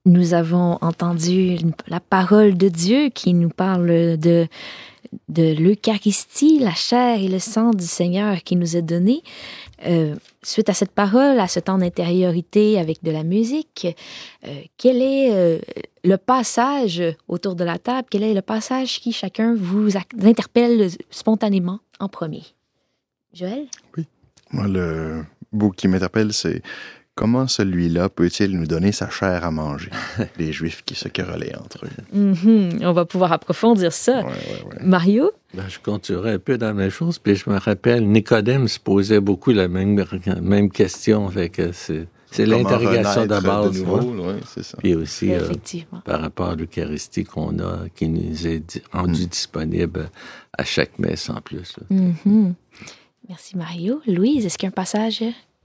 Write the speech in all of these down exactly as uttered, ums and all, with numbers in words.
nous avons entendu la parole de Dieu qui nous parle de, de l'Eucharistie, la chair et le sang du Seigneur qui nous est donné. Euh, suite à cette parole, à ce temps d'intériorité avec de la musique, euh, quel est euh, le passage autour de la table? Quel est le passage qui chacun vous interpelle spontanément en premier? Joël? Oui. Moi, le bout qui m'interpelle, c'est comment celui-là peut-il nous donner sa chair à manger? Les Juifs qui se querellaient entre eux. Mm-hmm. On va pouvoir approfondir ça. Ouais, ouais, ouais. Mario? Ben, je continuerai un peu dans la même chose. Puis je me rappelle, Nicodème se posait beaucoup la même, même question. Fait que c'est, c'est Comment l'interrogation de base. De nouveau, ouais, c'est ça. Puis aussi, euh, Effectivement. par rapport à l'Eucharistie qu'on a, qui nous est di- rendu mm. disponible à chaque messe en plus. Mm-hmm. Merci Mario. Louise, est-ce qu'il y a un passage?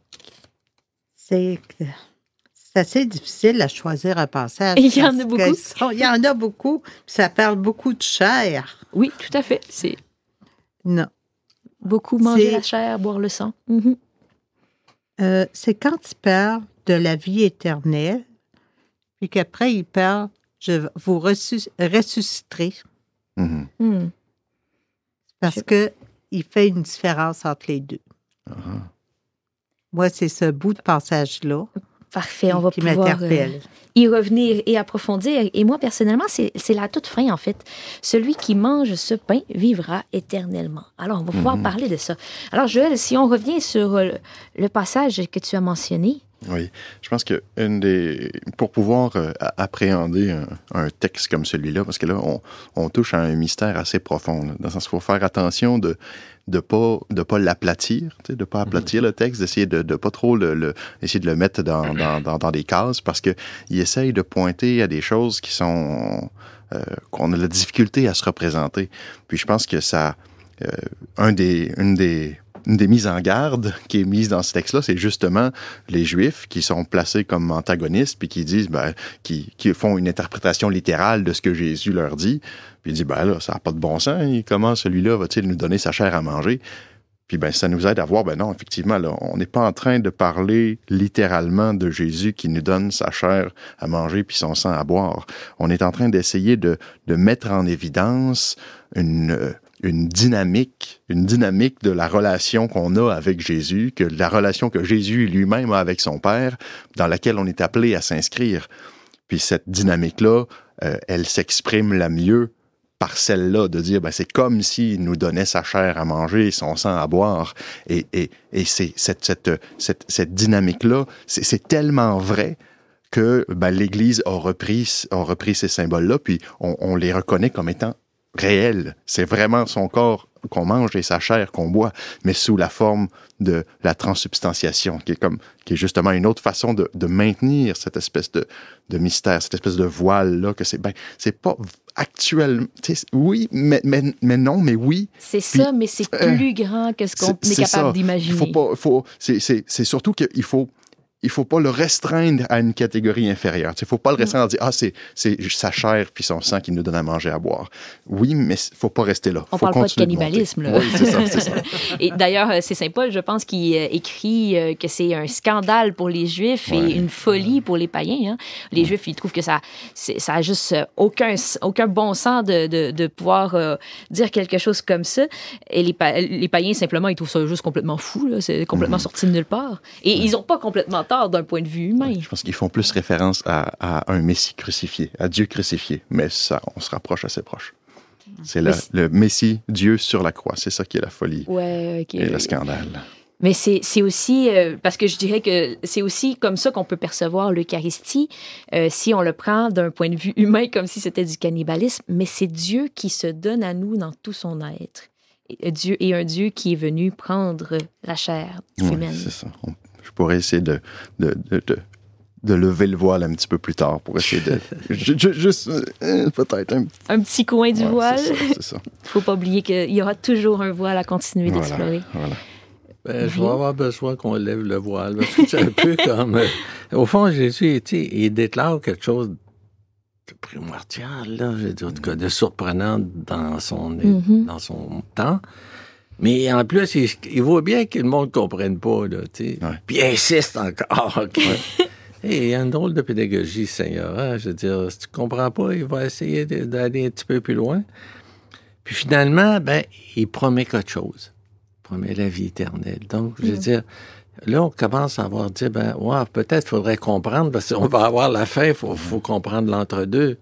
C'est, c'est assez difficile à choisir un passage. Il y en a beaucoup. Sont, il y en a beaucoup, puis ça parle beaucoup de chair. Oui, tout à fait. C'est non. Beaucoup manger c'est, la chair, boire le sang. Mm-hmm. Euh, c'est quand il parle de la vie éternelle, puis qu'après il parle, je vous ressus- ressusciterez. Mm-hmm. Mm. Parce je... que il fait une différence entre les deux. Uh-huh. Moi, c'est ce bout de passage-là. Parfait, on va qui pouvoir euh, y revenir et approfondir. Et moi, personnellement, c'est, c'est la toute fin, en fait. Celui qui mange ce pain vivra éternellement. Alors, on va pouvoir mm-hmm. parler de ça. Alors, Joël, si on revient sur le, le passage que tu as mentionné. Oui, je pense que une des pour pouvoir euh, appréhender un, un texte comme celui-là, parce que là, on, on touche à un mystère assez profond, là, dans le sens qu'il faut faire attention de de pas de pas l'aplatir, tu sais, de pas aplatir mm-hmm. le texte, d'essayer de de pas trop le, le essayer de le mettre dans dans dans, dans des cases, parce que il essaye de pointer à des choses qui sont euh, qu'on a la difficulté à se représenter. Puis je pense que ça euh, un des une des Une des mises en garde qui est mise dans ce texte-là, c'est justement les Juifs qui sont placés comme antagonistes puis qui disent, ben, qui, qui font une interprétation littérale de ce que Jésus leur dit. Puis il dit, ben là, ça n'a pas de bon sens. Comment celui-là va-t-il nous donner sa chair à manger? Puis ben, ça nous aide à voir, ben non, effectivement, là, on n'est pas en train de parler littéralement de Jésus qui nous donne sa chair à manger puis son sang à boire. On est en train d'essayer de, de mettre en évidence une... une dynamique, une dynamique de la relation qu'on a avec Jésus, que la relation que Jésus lui-même a avec son Père, dans laquelle on est appelé à s'inscrire. Puis cette dynamique-là, euh, elle s'exprime la mieux par celle-là, de dire, ben, c'est comme s'il nous donnait sa chair à manger et son sang à boire. Et, et, et c'est cette, cette, cette, cette dynamique-là, c'est, c'est tellement vrai que ben, l'Église a repris, a repris ces symboles-là, puis on, on les reconnaît comme étant réel. C'est vraiment son corps qu'on mange et sa chair qu'on boit, mais sous la forme de la transsubstantiation, qui est comme, qui est justement une autre façon de, de maintenir cette espèce de, de mystère, cette espèce de voile-là, que c'est, ben, c'est pas actuellement, oui, mais, mais, mais non, mais oui. C'est Puis, ça, mais c'est plus euh, grand que ce qu'on est, est capable ça. d'imaginer. Il faut pas, faut, c'est, c'est, c'est surtout qu'il faut, il faut pas le restreindre à une catégorie inférieure. Il faut pas le restreindre à dire, ah, c'est, c'est sa chair puis son sang qui nous donne à manger, à boire. Oui, mais il faut pas rester là. On faut parle pas de cannibalisme, là. Oui, c'est ça, c'est ça. Et d'ailleurs, c'est Saint Paul, je pense, qui euh, écrit euh, que c'est un scandale pour les Juifs ouais. et une folie pour les païens. Hein. Les ouais. Juifs, ils trouvent que ça, c'est, ça a juste euh, aucun, aucun bon sens de, de, de pouvoir euh, dire quelque chose comme ça. Et les, pa- les païens, simplement, ils trouvent ça juste complètement fou, là. C'est complètement mm-hmm. sorti de nulle part. Et mm-hmm. ils ont pas complètement d'un point de vue humain. Je pense qu'ils font plus référence à, à un Messie crucifié, à Dieu crucifié, mais ça, on se rapproche assez proche. C'est le, le Messie, Dieu sur la croix, c'est ça qui est la folie ouais, okay. et le scandale. Mais c'est, c'est aussi, euh, parce que je dirais que c'est aussi comme ça qu'on peut percevoir l'Eucharistie, euh, si on le prend d'un point de vue humain, comme si c'était du cannibalisme, mais c'est Dieu qui se donne à nous dans tout son être. Et Dieu est un Dieu qui est venu prendre la chair humaine. Oui, c'est ça. On Je pourrais essayer de, de, de, de, de lever le voile un petit peu plus tard pour essayer de... juste, juste euh, peut-être un... Un petit coin du ouais, voile. C'est ça, c'est ça. Il ne faut pas oublier qu'il y aura toujours un voile à continuer voilà, d'explorer. Voilà. Ben, je vais avoir besoin qu'on lève le voile. Parce que c'est un peu comme... Euh, au fond, Jésus, il déclare quelque chose de primordial, là, je veux dire, en tout cas, de surprenant dans son, mm-hmm. dans son temps. Mais en plus, il, il voit bien que le monde ne comprenne pas, là, tu sais. Ouais. Puis il insiste encore. Okay. Hey, il y a une drôle de pédagogie, Seigneur. Hein? Je veux dire, si tu comprends pas, il va essayer d'aller un petit peu plus loin. Puis finalement, ben, il promet quelque chose. Il promet la vie éternelle. Donc, je veux mmh. dire, là, on commence à avoir dit, ben, ouais, peut-être faudrait comprendre, parce qu'on va avoir la fin, il faut, faut comprendre l'entre-deux.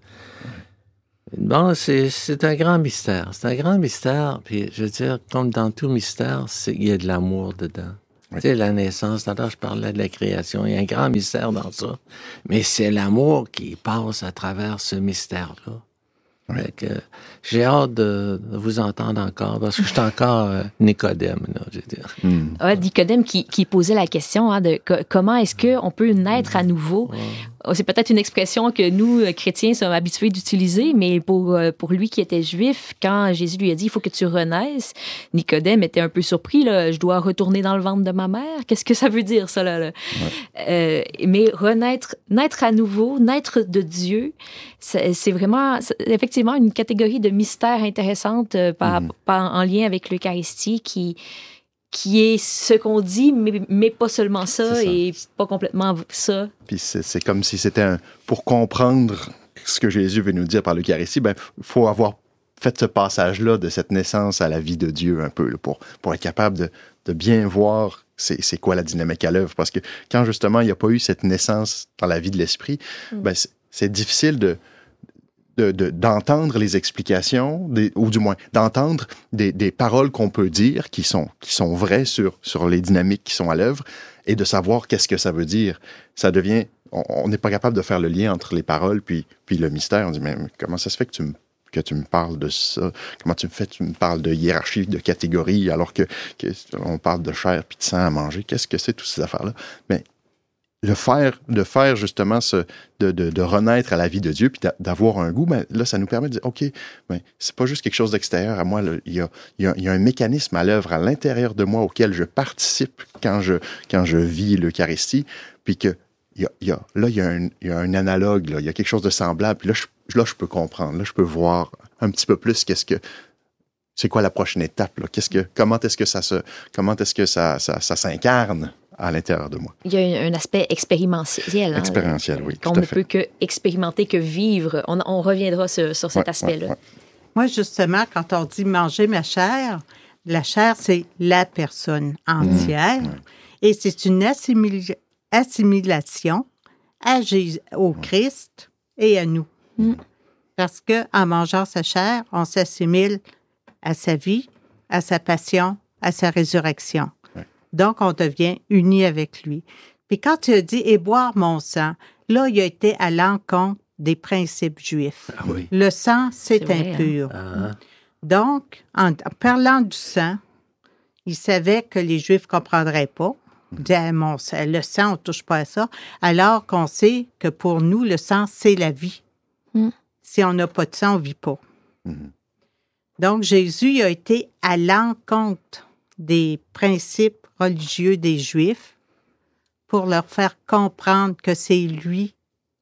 Bon, c'est, c'est un grand mystère. C'est un grand mystère. Puis, je veux dire, comme dans tout mystère, c'est, il y a de l'amour dedans. Oui. Tu sais, la naissance, tout à l'heure, je parlais de la création. Il y a un grand mystère dans ça. Mais c'est l'amour qui passe à travers ce mystère-là. Oui. Fait que, j'ai hâte de, de vous entendre encore, parce que je suis encore euh, Nicodème, là, je veux dire. Mm. Ah, Nicodème qui, qui posait la question hein, de co- comment est-ce qu'on peut naître à nouveau. Ouais. C'est peut-être une expression que nous, chrétiens, sommes habitués d'utiliser, mais pour, pour lui qui était juif, quand Jésus lui a dit « il faut que tu renaisses », Nicodème était un peu surpris. Là, « Je dois retourner dans le ventre de ma mère ». Qu'est-ce que ça veut dire, ça? Là, là? Ouais. Euh, mais renaître, naître à nouveau, naître de Dieu, c'est, c'est vraiment, c'est effectivement, une catégorie de mystère intéressante euh, par, mm-hmm. par, en lien avec l'Eucharistie qui... qui est ce qu'on dit, mais, mais pas seulement ça, ça, et pas complètement ça. Puis c'est, c'est comme si c'était un... Pour comprendre ce que Jésus veut nous dire par l'Eucharistie, ben, il faut avoir fait ce passage-là de cette naissance à la vie de Dieu un peu, là, pour, pour être capable de, de bien voir c'est, c'est quoi la dynamique à l'œuvre. Parce que quand, justement, il n'y a pas eu cette naissance dans la vie de l'Esprit, mm. ben, c'est, c'est difficile de... De, de, d'entendre les explications, des, ou du moins d'entendre des, des paroles qu'on peut dire qui sont, qui sont vraies sur, sur les dynamiques qui sont à l'œuvre et de savoir qu'est-ce que ça veut dire. Ça devient... On n'est pas capable de faire le lien entre les paroles puis, puis le mystère. On dit, mais comment ça se fait que tu me, que tu me parles de ça? Comment tu me fais? Tu me parles de hiérarchie, de catégorie, alors que, que on parle de chair puis de sang à manger. Qu'est-ce que c'est, toutes ces affaires-là? Mais Le faire, de faire justement ce, de, de, de renaître à la vie de Dieu, puis d'avoir un goût, ben là, ça nous permet de dire, OK, ben, c'est pas juste quelque chose d'extérieur à moi, il y a, y, a, y a un mécanisme à l'œuvre à l'intérieur de moi auquel je participe quand je, quand je vis l'Eucharistie, puis que y a, y a, là, il y, y a un analogue, il y a quelque chose de semblable, puis là je, là, je peux comprendre, là, je peux voir un petit peu plus qu'est-ce que, c'est quoi la prochaine étape, là, qu'est-ce que, comment est-ce que ça se, comment est-ce que ça, ça, ça s'incarne à l'intérieur de moi. Il y a un aspect expérimentiel. Hein, expérientiel, oui. Qu'on ne peut que expérimenter, que vivre. On, on reviendra sur, sur cet ouais, aspect-là. Ouais, ouais. Moi, justement, quand on dit manger ma chair, la chair, c'est la personne entière. Mmh, ouais. Et c'est une assimil- assimilation à Jésus, au mmh. Christ et à nous. Mmh. Parce qu'en mangeant sa chair, on s'assimile à sa vie, à sa passion, à sa résurrection. Donc, on devient unis avec lui. Puis quand tu as dit « et boire mon sang », là, il a été à l'encontre des principes juifs. Ah oui. Le sang, c'est, c'est impur. Vrai, hein? Ah. Donc, en, en parlant du sang, il savait que les Juifs ne comprendraient pas. Ils disaient, mon, le sang, on ne touche pas à ça. Alors qu'on sait que pour nous, le sang, c'est la vie. Mm. Si on n'a pas de sang, on ne vit pas. Mm. Donc, Jésus a été à l'encontre des principes religieux des Juifs pour leur faire comprendre que c'est lui,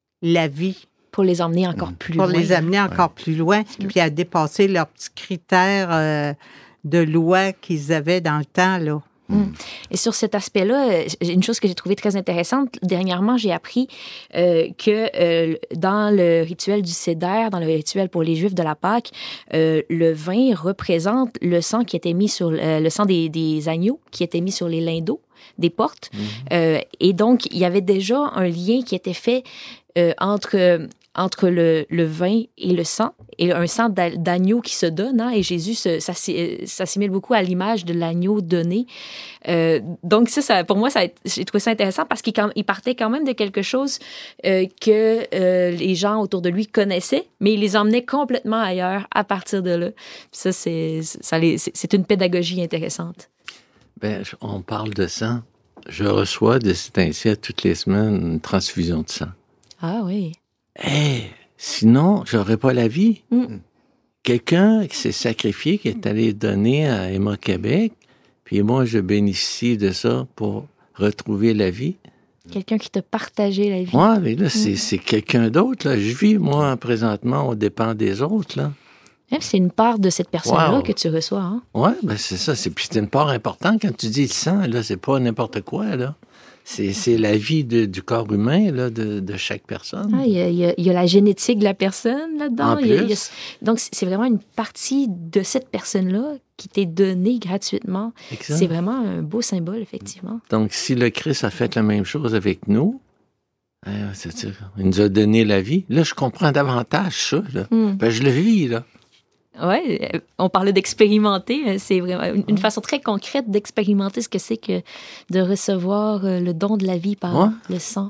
la vie. Pour les emmener encore plus pour loin. Pour les amener encore ouais. plus loin, mmh. puis à dépasser leurs petits critères euh, de loi qu'ils avaient dans le temps, là. Mmh. Et sur cet aspect-là, une chose que j'ai trouvée très intéressante, dernièrement, j'ai appris euh, que euh, dans le rituel du Seder, dans le rituel pour les Juifs de la Pâque, euh, le vin représente le sang qui était mis sur euh, le sang des, des agneaux qui était mis sur les linteaux des portes. Mmh. Euh, et donc, il y avait déjà un lien qui était fait euh, entre entre le, le vin et le sang, et un sang d'agneau qui se donne, hein, et Jésus se, s'assimile beaucoup à l'image de l'agneau donné. Euh, donc ça, ça, pour moi, ça, j'ai trouvé ça intéressant parce qu'il il partait quand même de quelque chose euh, que euh, les gens autour de lui connaissaient, mais il les emmenait complètement ailleurs à partir de là. Puis ça, c'est, ça les, c'est, c'est une pédagogie intéressante. Bien, on parle de sang. Je reçois de cet ainsi toutes les semaines une transfusion de sang. Ah oui. Hey, sinon, j'aurais pas la vie. Mm. Quelqu'un qui s'est sacrifié, qui est allé donner à Emma Québec, puis moi, je bénéficie de ça pour retrouver la vie. Quelqu'un qui t'a partagé la vie. Oui, mais là, mm. c'est, c'est quelqu'un d'autre. Là. Je vis, moi, présentement, aux dépens des autres. Là. Même c'est une part de cette personne-là wow. que tu reçois. Hein? Oui, ben c'est ça. C'est, puis c'est une part importante. Quand tu dis le sang, là, c'est pas n'importe quoi, là. c'est, c'est la vie de, du corps humain là, de, de chaque personne. Ah, il, y a, il, y a, il y a la génétique de la personne là-dedans. En Il y a, plus. il y a, donc, c'est vraiment une partie de cette personne-là qui t'est donnée gratuitement. Exact. C'est vraiment un beau symbole, effectivement. Donc, si le Christ a fait la même chose avec nous, euh, c'est-à-dire, il nous a donné la vie, là, je comprends davantage ça. Là. Mm. Ben, je le vis, là. Oui, on parlait d'expérimenter. C'est vraiment une, une façon très concrète d'expérimenter ce que c'est que de recevoir le don de la vie par Ouais. le sang.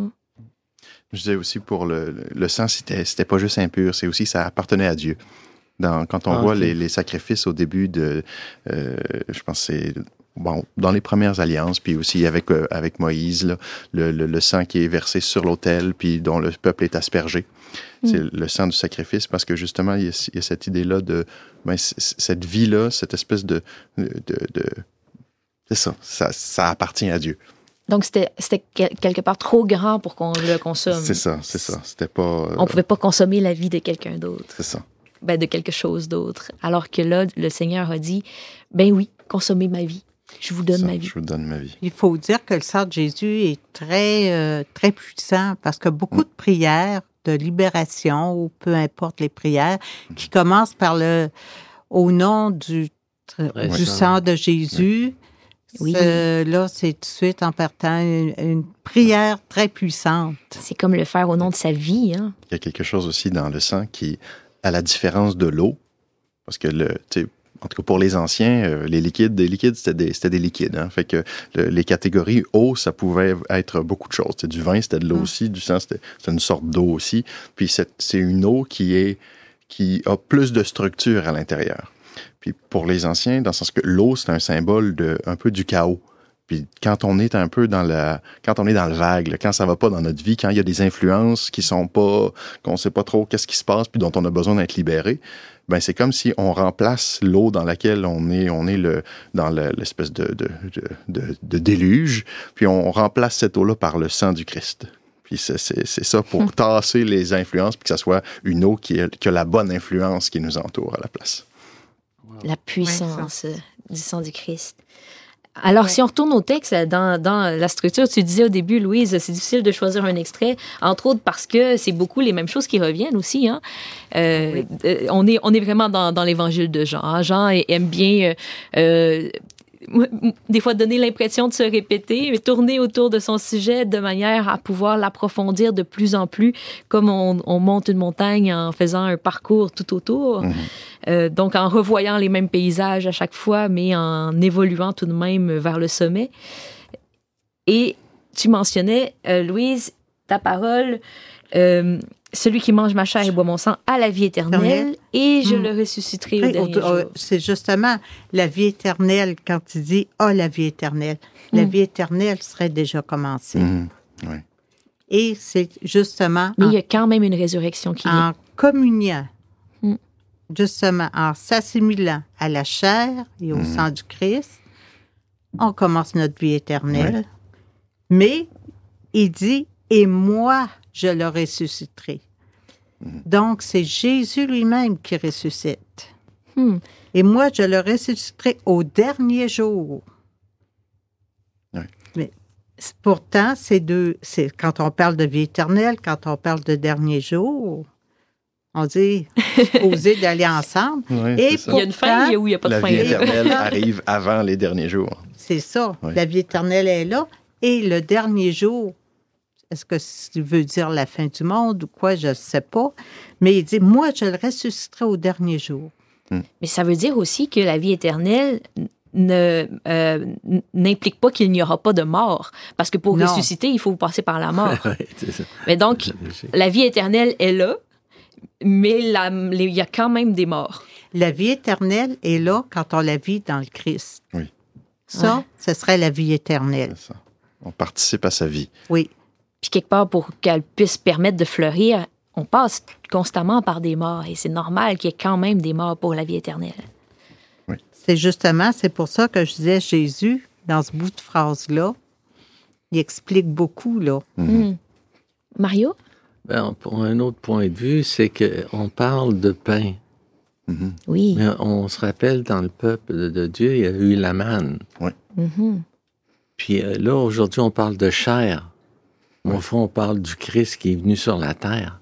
Je disais aussi pour le, le sang, c'était, c'était pas juste impur, c'est aussi ça appartenait à Dieu. Dans, quand on Ah, voit okay. les, les sacrifices au début de, euh, je pense que c'est, bon, dans les premières alliances, puis aussi avec, euh, avec Moïse, là, le, le, le sang qui est versé sur l'autel, puis dont le peuple est aspergé. Mm. C'est le sang du sacrifice, parce que justement, il y a, il y a cette idée-là de, ben, c- cette vie-là, cette espèce de, de, de, de c'est ça, ça, ça appartient à Dieu. Donc, c'était, c'était quelque part trop grand pour qu'on le consomme. C'est ça, c'est ça. C'était pas... Euh, on ne pouvait pas consommer la vie de quelqu'un d'autre. C'est ça. Ben, de quelque chose d'autre. Alors que là, le Seigneur a dit, ben oui, consommez ma vie. Je vous donne ça, ma vie. Je vous donne ma vie. Il faut dire que le sang de Jésus est très, euh, très puissant parce que beaucoup de prières de libération, ou peu importe les prières, qui commencent par le au nom du, Ouais, du ça. sang de Jésus. Oui. Euh, là, c'est tout de suite en partant une, une prière très puissante. C'est comme le faire au nom de sa vie. Hein? Il y a quelque chose aussi dans le sang qui, à la différence de l'eau, parce que le, tu sais, en tout cas pour les anciens, euh, les liquides, des liquides, c'était des, c'était des liquides. Hein? Fait que le, les catégories eau, ça pouvait être beaucoup de choses. C'était du vin, c'était de l'eau Mm. aussi, du sang, c'était, c'était une sorte d'eau aussi. Puis c'est, c'est une eau qui est qui a plus de structure à l'intérieur. Puis pour les anciens, dans le sens que l'eau, c'est un symbole de un peu du chaos. Puis quand on est un peu dans la, quand on est dans le vague, là, quand ça va pas dans notre vie, quand il y a des influences qui sont pas, qu'on sait pas trop qu'est-ce qui se passe, puis dont on a besoin d'être libéré, ben c'est comme si on remplace l'eau dans laquelle on est, on est le, dans le, l'espèce de, de, de, de, de déluge, puis on remplace cette eau-là par le sang du Christ. Puis c'est, c'est, c'est ça pour hum. tasser les influences, puis que ça soit une eau qui, est, qui a la bonne influence qui nous entoure à la place. La puissance ouais, du sang du Christ. Alors, ouais. si on retourne au texte, dans, dans la structure, tu disais au début, Louise, c'est difficile de choisir un extrait, entre autres parce que c'est beaucoup les mêmes choses qui reviennent aussi. Hein? Euh, oui. euh, on, est, on est vraiment dans, dans l'évangile de Jean. Jean aime bien... Euh, des fois donner l'impression de se répéter, mais tourner autour de son sujet de manière à pouvoir l'approfondir de plus en plus, comme on, on monte une montagne en faisant un parcours tout autour. Mm-hmm. Euh, donc, en revoyant les mêmes paysages à chaque fois, mais en évoluant tout de même vers le sommet. Et tu mentionnais, euh, Louise, ta parole... Euh, celui qui mange ma chair et boit mon sang a la vie éternelle et je mmh. le ressusciterai au dernier jour. C'est justement la vie éternelle quand tu dis « ah, la vie éternelle ». La mmh. vie éternelle serait déjà commencée. Mmh. Oui. Et c'est justement... Mais en, il y a quand même une résurrection qui vient. En communiant, mmh. justement, en s'assimilant à la chair et au mmh. sang du Christ, on commence notre vie éternelle. Oui. Mais il dit « et moi », je le ressusciterai. Mm. Donc, c'est Jésus lui-même qui ressuscite. Mm. Et moi, je le ressusciterai au dernier jour. Oui. Mais pourtant, c'est deux. C'est, quand on parle de vie éternelle, quand on parle de dernier jour, on dit supposé d'aller ensemble. Oui, et pourtant, il y a une fin ou il n'y a pas de la fin. La vie éternelle arrive avant les derniers jours. C'est ça. Oui. La vie éternelle est là. Et le dernier jour, est-ce que ça veut dire la fin du monde ou quoi? Je ne sais pas. Mais il dit, moi, je le ressusciterai au dernier jour. Hmm. Mais ça veut dire aussi que la vie éternelle ne, euh, n'implique pas qu'il n'y aura pas de mort. Parce que pour non. ressusciter, il faut passer par la mort. Oui, c'est ça. Mais donc, la vie éternelle est là, mais la, les, il y a quand même des morts. La vie éternelle est là quand on la vit dans le Christ. Oui. Ça, ouais. ce serait la vie éternelle. C'est ça. On participe à sa vie. Oui. Puis quelque part, pour qu'elle puisse permettre de fleurir, on passe constamment par des morts. Et c'est normal qu'il y ait quand même des morts pour la vie éternelle. Oui. C'est justement, c'est pour ça que je disais Jésus, dans ce bout de phrase-là, il explique beaucoup, là. Mm-hmm. Mario? Ben, pour un autre point de vue, c'est qu'on parle de pain. Mm-hmm. Oui. Mais on se rappelle, dans le peuple de Dieu, il y a eu la manne. Oui. Mm-hmm. Puis euh, là, aujourd'hui, on parle de chair. Mais au fond, on parle du Christ qui est venu sur la terre.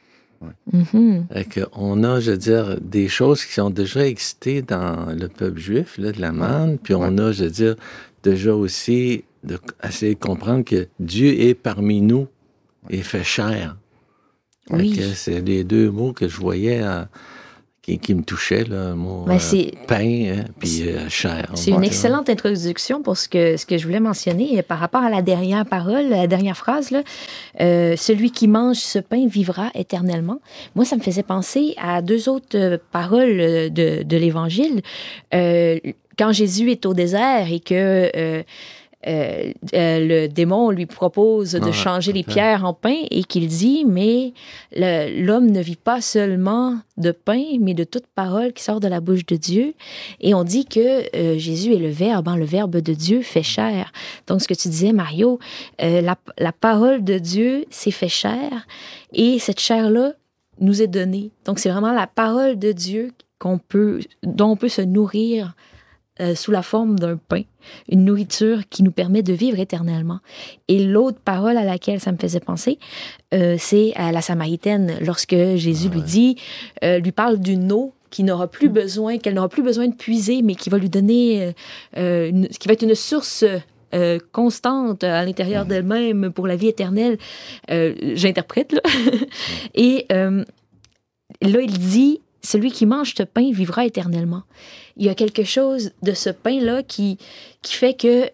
Mm-hmm. Fait qu'on a, je veux dire, des choses qui sont déjà existées dans le peuple juif, là, de la manne, puis on a, je veux dire, déjà aussi de, essayer de comprendre que Dieu est parmi nous et fait chair. Oui. Que c'est les deux mots que je voyais euh, qui, qui me touchaient, là, le mot Ben, euh, c'est- pain hein, puis euh, chair. C'est une excellente introduction pour ce que, ce que je voulais mentionner par rapport à la dernière parole, la dernière phrase. Là, euh, celui qui mange ce pain vivra éternellement. Moi, ça me faisait penser à deux autres euh, paroles euh, de, de l'Évangile. Euh, quand Jésus est au désert et que euh, euh, euh, le démon lui propose de Ah, changer les ok. pierres en pain et qu'il dit, mais le- l'homme ne vit pas seulement de pain, mais de toute parole qui sort de la bouche de Dieu. Et on dit que euh, Jésus est le Verbe, hein, le Verbe de Dieu fait chair. Donc, ce que tu disais, Mario, euh, la, la parole de Dieu s'est fait chair et cette chair-là nous est donnée. Donc, c'est vraiment la parole de Dieu qu'on peut, dont on peut se nourrir euh, sous la forme d'un pain, une nourriture qui nous permet de vivre éternellement. Et l'autre parole à laquelle ça me faisait penser, euh, c'est à la Samaritaine, lorsque Jésus Ah lui ouais. dit, euh, lui parle d'une eau qui n'aura plus besoin, qu'elle n'aura plus besoin de puiser, mais qui va lui donner, euh, euh, une- qui va être une source euh, constante à l'intérieur d'elle-même pour la vie éternelle. Euh, j'interprète, là. Et euh, là, il dit, celui qui mange ce pain vivra éternellement. Il y a quelque chose de ce pain-là qui, qui fait que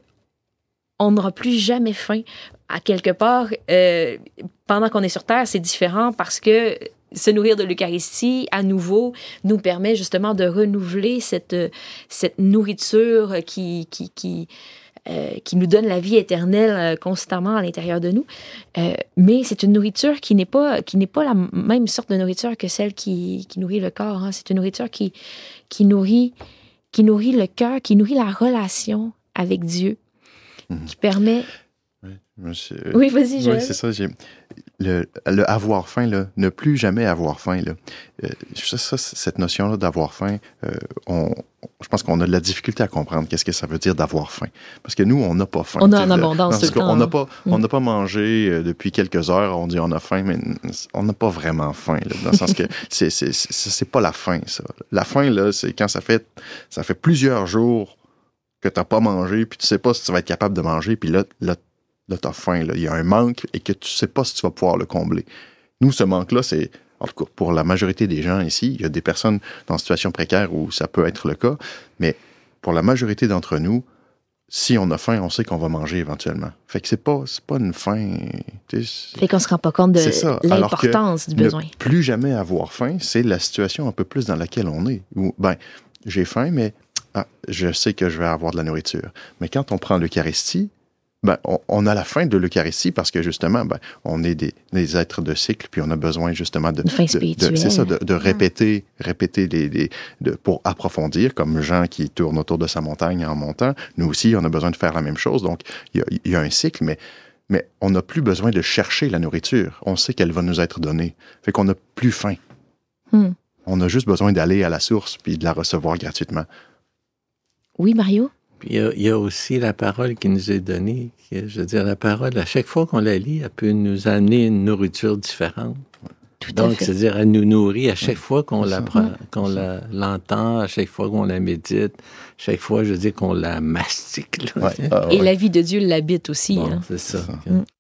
on n'aura plus jamais faim. À quelque part, euh, pendant qu'on est sur Terre, c'est différent parce que se nourrir de l'Eucharistie, à nouveau, nous permet justement de renouveler cette, cette nourriture qui, qui, qui, euh, qui nous donne la vie éternelle euh, constamment à l'intérieur de nous. Euh, mais c'est une nourriture qui n'est pas, qui n'est pas la même sorte de nourriture que celle qui, qui nourrit le corps. Hein. C'est une nourriture qui, qui, nourrit, qui nourrit le cœur, qui nourrit la relation avec Dieu, Mhm. qui permet... Oui, monsieur- Oui, vas-y, Joël. Oui, c'est ça. j'ai- Le, le avoir faim, là, ne plus jamais avoir faim. Là. Euh, ça, ça, cette notion-là d'avoir faim, euh, on, je pense qu'on a de la difficulté à comprendre qu'est-ce que ça veut dire d'avoir faim. Parce que nous, on n'a pas faim. On a Tu sais, en le- abondance dans tout ce le cas, temps, On n'a hein. pas, Mm. on n'a pas mangé euh, depuis quelques heures, on dit on a faim, mais on n'a pas vraiment faim. Là, dans le sens que c'est, c'est, c'est, c'est pas la faim, ça. La faim, là, c'est quand ça fait, ça fait plusieurs jours que tu n'as pas mangé, puis tu sais pas si tu vas être capable de manger, puis là, là, là tu as faim. Là. Il y a un manque et que tu sais pas si tu vas pouvoir le combler. Nous, ce manque-là, c'est, en tout cas, pour la majorité des gens ici, il y a des personnes dans une situation précaire où ça peut être le cas, mais pour la majorité d'entre nous, si on a faim, on sait qu'on va manger éventuellement. Fait que c'est pas, c'est pas une faim... tu sais, Fait qu'on se rend pas compte de C'est ça. Alors que l'importance du ne besoin. plus jamais avoir faim, c'est la situation un peu plus dans laquelle on est. Où, ben, j'ai faim, mais ah, je sais que je vais avoir de la nourriture. Mais quand on prend l'Eucharistie, ben, on, on a la faim de l'Eucharistie parce que justement, ben, on est des, des êtres de cycle, puis on a besoin justement de, Une faim de- de- spirituelle. c'est ça, de, de répéter, répéter les, les- de, pour approfondir, comme Jean qui tourne autour de sa montagne en montant. Nous aussi, on a besoin de faire la même chose. Donc, il y a, il y a un cycle, mais mais on n'a plus besoin de chercher la nourriture. On sait qu'elle va nous être donnée. Fait qu'on n'a plus faim. Hmm. On a juste besoin d'aller à la source puis de la recevoir gratuitement. Oui, Mario? Puis il y, a, il y a aussi la parole qui nous est donnée. Qui, je veux dire, la parole, à chaque fois qu'on la lit, elle peut nous amener une nourriture différente. Tout à Donc, fait. c'est-à-dire, elle nous nourrit à chaque fois qu'on, c'est la, ça. prend- qu'on la, l'entend, à chaque fois qu'on la médite, chaque fois, je veux dire, qu'on la mastique. Là, Ouais. tu sais. Ah, Et ouais. la vie de Dieu l'habite aussi. Bon, hein. c'est ça. ça. Que- Mm.